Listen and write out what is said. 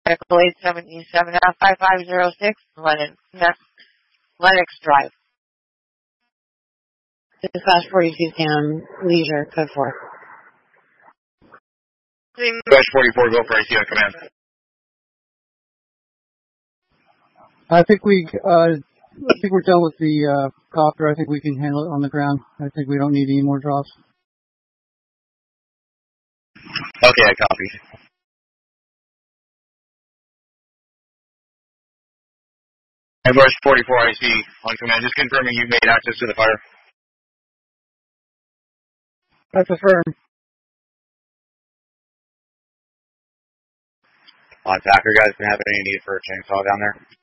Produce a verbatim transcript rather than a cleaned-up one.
Vehicle eight seventy-seven F five five zero six, Lennox, Lennox Drive. Dispatch forty-two Sam, Leisure, code four. Dispatch forty-four, go for I C on command. I think we, uh, I think we're done with the, uh, copter. I think we can handle it on the ground. I think we don't need any more drops. Okay, I copy. Airbus forty-four I C on command. Just confirming you've made access to the fire. That's affirmed. On Packer, guys, can have any need for a chainsaw down there?